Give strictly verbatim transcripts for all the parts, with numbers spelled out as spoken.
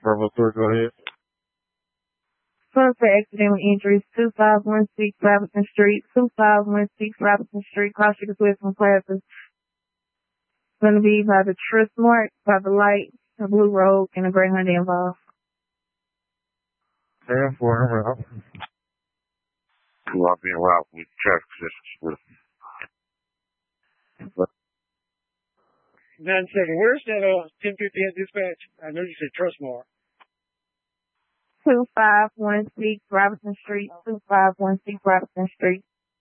Bravo three, go ahead. Firm for accidental injuries, two five one six Robinson Street, two five one six Robinson Street, cross street with some classes. It's going to be by the Trustmark, by the light, the blue road, and a gray Hyundai involved. ten four, route. Who are being route with traffic assistance with. Nine second. Where's that uh ten fifty at dispatch? I know you said Trustmark. Two five one six Robinson Street, two five one six Robinson Street.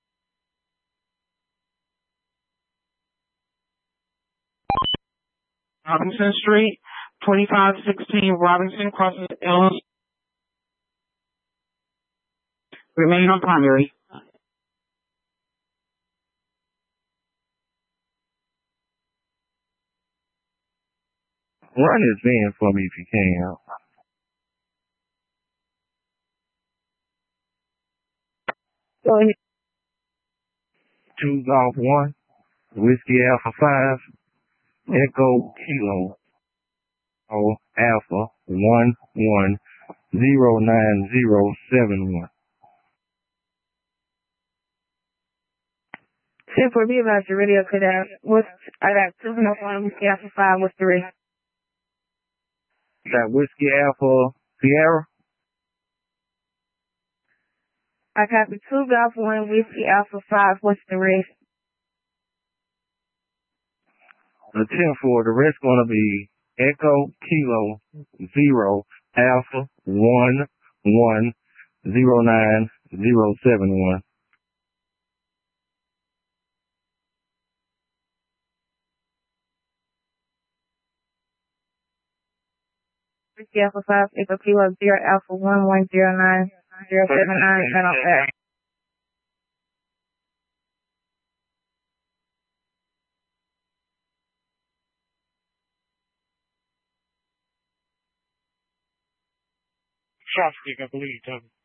Robinson Street, twenty-five sixteen Robinson crosses Ellis. Remain on primary. Run his van for me if you can. Go ahead. Two Golf one, Whiskey Alpha five, Echo Kilo, oh, Alpha one one zero nine zero seven one. ten four, be about your radio cut out. What's, I got two Golf one, Whiskey Alpha five, what's the rest? Got Whiskey Alpha Sierra. I copy two Golf one, Whiskey Alpha five, what's the rest? The ten four, the rest gonna be Echo Kilo zero Alpha one one zero nine zero seven one. Whiskey Alpha five, Echo Kilo zero Alpha one one zero nine zero seven nine, and off that. Shot stick, I believe, Tommy.